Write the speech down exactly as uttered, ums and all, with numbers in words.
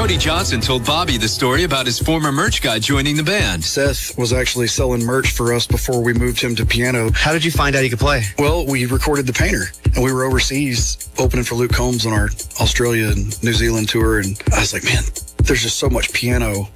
Cody Johnson told Bobby the story about his former merch guy joining the band. Seth was actually selling merch for us before we moved him to piano. How did you find out he could play? Well, we recorded The Painter, and we were overseas opening for Luke Combs on our Australia and New Zealand tour, and I was like, man, there's just so much piano